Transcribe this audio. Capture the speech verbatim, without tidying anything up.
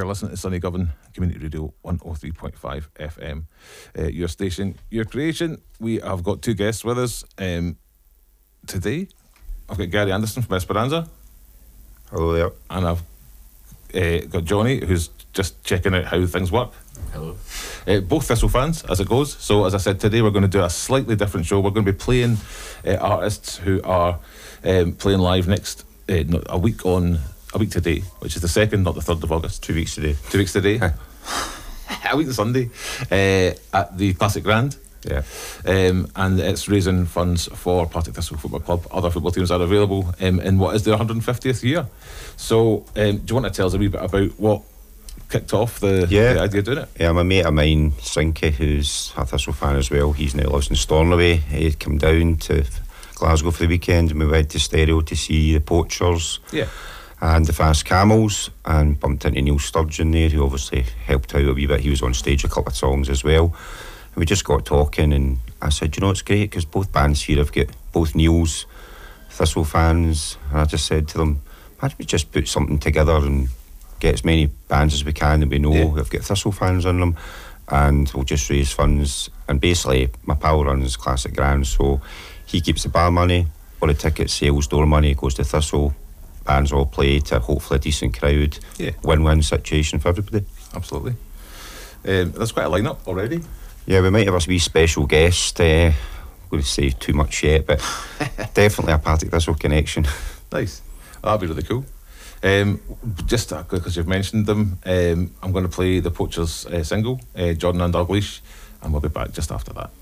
we're listening to Sunny Govan Community Radio one oh three point five F M. Uh, your station, your creation. We have got two guests with us um, today. I've got Gary Anderson from Esperanza. Hello there. And I've uh, got Johnny, who's just checking out how things work. Hello. Uh, both Thistle fans, as it goes. So, as I said, today we're going to do a slightly different show. We're going to be playing uh, artists who are um, playing live next uh, no, a week on a week today, which is the second, not the third of August. Two weeks today. Two weeks today. A week to Sunday uh, at the Classic Grand. Yeah. Um, and it's raising funds for Partick Thistle Football Club. Other football teams are available um, in what is the one hundred fiftieth year. So, um, do you want to tell us a wee bit about what kicked off the, yeah. the idea of doing it? Yeah, my mate of mine, Sinky, who's a Thistle fan as well, he's now lives in Stornoway. He'd come down to Glasgow for the weekend and we went to Stereo to see the Poachers. Yeah. And the Fast Camels, and bumped into Neil Sturgeon there, who obviously helped out a wee bit. He was on stage a couple of songs as well. And we just got talking, and I said, you know, it's great because both bands here have got both Neil's Thistle fans. And I just said to them, why don't we just put something together and get as many bands as we can that we know yeah. have got Thistle fans in them, and we'll just raise funds. And basically, my pal runs Classic Grand, so he keeps the bar money, all the ticket sales, door money goes to Thistle. Bands all play to hopefully a decent crowd. Yeah. Win-win situation for everybody. Absolutely. Um, there's quite a lineup already. Yeah, we might have a wee special guest. Uh, I'm going to say too much yet, but definitely a Partick Thistle connection. Nice. That'd be really cool. Um, just because you've mentioned them, um, I'm going to play the Poachers uh, single, uh, Jordan and Dalgleish, and we'll be back just after that.